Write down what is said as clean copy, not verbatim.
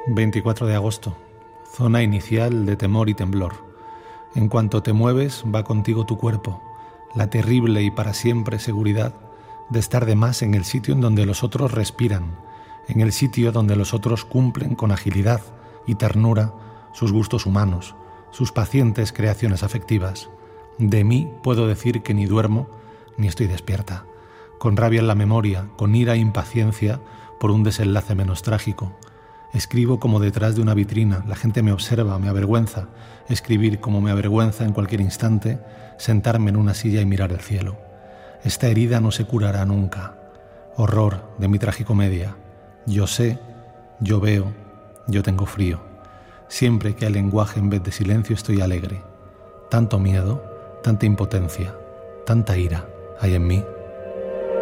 24 de agosto. Zona inicial de temor y temblor. En cuanto te mueves, va contigo tu cuerpo, la terrible y para siempre seguridad de estar de más en el sitio en donde los otros respiran, en el sitio donde los otros cumplen con agilidad y ternura sus gustos humanos, sus pacientes creaciones afectivas. De mí puedo decir que ni duermo ni estoy despierta, con rabia en la memoria, con ira e impaciencia por un desenlace menos trágico. Escribo como detrás de una vitrina, la gente me observa, me avergüenza. Escribir como me avergüenza en cualquier instante, sentarme en una silla y mirar el cielo. Esta herida no se curará nunca. Horror de mi tragicomedia. Yo sé, yo veo, yo tengo frío. Siempre que hay lenguaje en vez de silencio estoy alegre. Tanto miedo, tanta impotencia, tanta ira hay en mí.